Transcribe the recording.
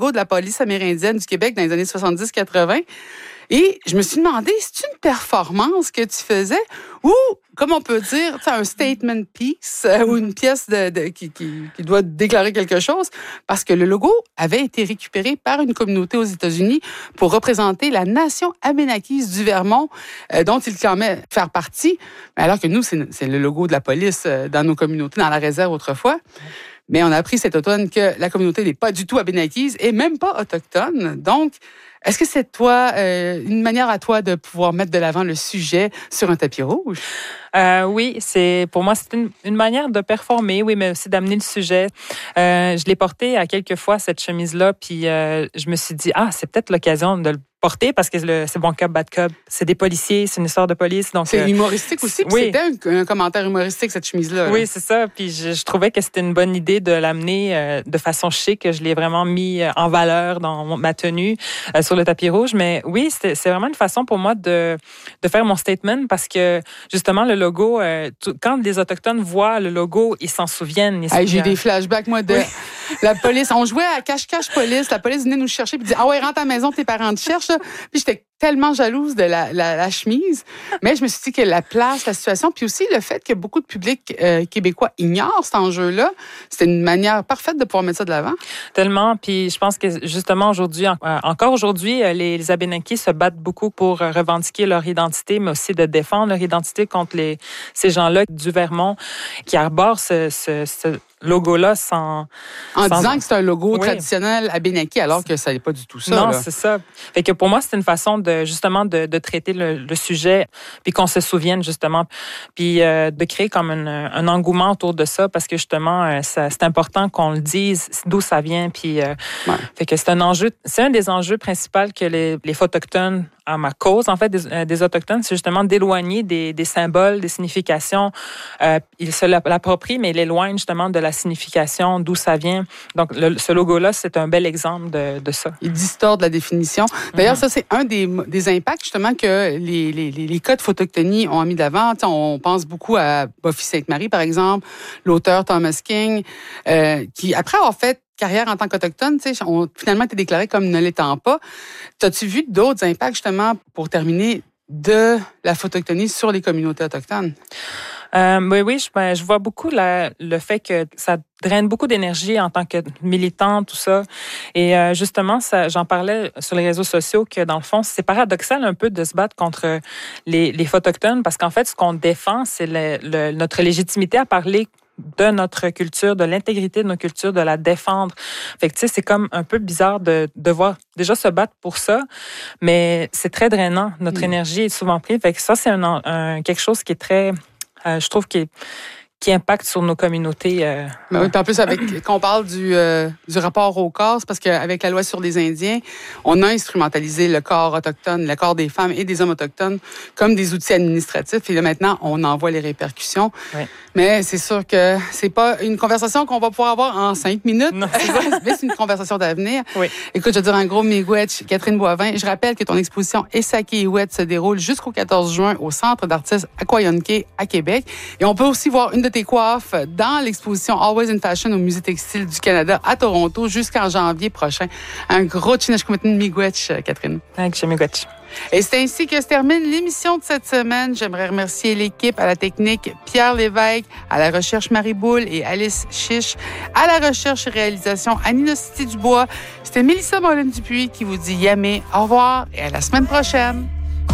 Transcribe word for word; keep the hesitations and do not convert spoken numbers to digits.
logo de la police amérindienne du Québec dans les années soixante-dix quatre-vingt. Et je me suis demandé, c'est une performance que tu faisais ou, comme on peut dire, un statement piece euh, ou une pièce de, de, qui, qui, qui doit déclarer quelque chose, parce que le logo avait été récupéré par une communauté aux États-Unis pour représenter la nation abénakise du Vermont, euh, dont il claimait faire partie, alors que nous, c'est, c'est le logo de la police euh, dans nos communautés, dans la réserve autrefois. Mais on a appris cet automne que la communauté n'est pas du tout abénakise et même pas autochtone. Donc, est-ce que c'est toi, euh, une manière à toi de pouvoir mettre de l'avant le sujet sur un tapis rouge? Euh, oui, c'est pour moi c'est une, une manière de performer, oui, mais aussi d'amener le sujet. Euh, je l'ai porté à quelques fois cette chemise-là, puis euh, je me suis dit ah c'est peut-être l'occasion de le porter parce que le, c'est bon cop bad cop, c'est des policiers, c'est une histoire de police, donc c'est euh, humoristique aussi. Puis oui. C'était un, un commentaire humoristique cette chemise-là. Oui, c'est ça. Puis je, je trouvais que c'était une bonne idée de l'amener euh, de façon chic. Je l'ai vraiment mis en valeur dans ma tenue euh, sur le tapis rouge. Mais oui, c'est, c'est vraiment une façon pour moi de de faire mon statement parce que justement le logo, euh, tout, quand les autochtones voient le logo, ils s'en souviennent. Ils hey, j'ai des flashbacks moi de oui. La police. On jouait à cache-cache police. La police venait nous chercher puis disait ah ouais rentre à la maison, tes parents te cherchent. Puis j'étais tellement jalouse de la, la, la chemise. Mais je me suis dit que la place, la situation, puis aussi le fait que beaucoup de public euh, québécois ignore cet enjeu-là, c'était une manière parfaite de pouvoir mettre ça de l'avant. Tellement. Puis je pense que justement aujourd'hui, euh, encore aujourd'hui, les, les Abénaquis se battent beaucoup pour revendiquer leur identité, mais aussi de défendre leur identité contre les, ces gens-là du Vermont qui arborent ce, ce, ce logo-là sans... En sans... disant que c'est un logo oui. traditionnel abénaki, alors que ça n'est pas du tout ça. Non, là. c'est ça. Fait que pour moi, c'est une façon de justement de, de traiter le, le sujet, puis qu'on se souvienne justement, puis euh, de créer comme un, un engouement autour de ça, parce que justement, euh, ça, c'est important qu'on le dise, d'où ça vient, puis euh, ouais. fait que c'est un enjeu, c'est un des enjeux principaux que les, les autochtones à ma cause, en fait, des, euh, des Autochtones, c'est justement d'éloigner des, des symboles, des significations. Euh, ils se l'approprient, mais ils l'éloignent justement de la signification, d'où ça vient. Donc, le, ce logo-là, c'est un bel exemple de, de ça. Il distorde la définition. D'ailleurs, mm-hmm. ça, c'est un des, des impacts, justement, que les, les, les codes photoctonie ont mis de l'avant. T'sais, on pense beaucoup à Buffy Sainte-Marie, par exemple, l'auteur Thomas King, euh, qui, après avoir fait carrière en tant qu'Autochtone, tu sais, ont finalement été déclarés comme ne l'étant pas. T'as-tu vu d'autres impacts, justement, pour terminer, de la photoctonie sur les communautés autochtones? Euh, oui, oui, je, ben, je vois beaucoup la, le fait que ça draine beaucoup d'énergie en tant que militant, tout ça. Et euh, justement, ça, j'en parlais sur les réseaux sociaux que, dans le fond, c'est paradoxal un peu de se battre contre les, les Autochtones parce qu'en fait, ce qu'on défend, c'est le, le, notre légitimité à parler de notre culture, de l'intégrité de nos cultures, de la défendre. Fait que, tu sais, c'est comme un peu bizarre de devoir déjà se battre pour ça, mais c'est très drainant. Notre mmh. énergie est souvent prise. Fait que ça, c'est un, un, quelque chose qui est très, euh, je trouve, qui est qui impacte sur nos communautés. Euh, ben oui, puis en plus, avec, quand on parle du, euh, du rapport au corps, c'est parce qu'avec la loi sur les Indiens, on a instrumentalisé le corps autochtone, le corps des femmes et des hommes autochtones comme des outils administratifs. Et là, maintenant, on en voit les répercussions. Oui. Mais c'est sûr que c'est pas une conversation qu'on va pouvoir avoir en cinq minutes. Non, c'est, mais c'est une conversation d'avenir. Oui. Écoute, je vais dire un gros miigwech, Catherine Boivin. Je rappelle que ton exposition Essake Iwet se déroule jusqu'au quatorze juin au Centre d'artistes Aquayonke à Québec. Et on peut aussi voir une de tes coiffes dans l'exposition Always in Fashion au Musée textile du Canada à Toronto jusqu'en janvier prochain. Un gros chinachkumatin miigwech, Catherine. Thanks, miigwech. Et c'est ainsi que se termine l'émission de cette semaine. J'aimerais remercier l'équipe à la technique, Pierre Lévesque, à la recherche Marie Boule et Alice Chiche, à la recherche et réalisation Annie Nosti Dubois. C'était Mélissa Moline-Dupuis qui vous dit yamé, au revoir et à la semaine prochaine.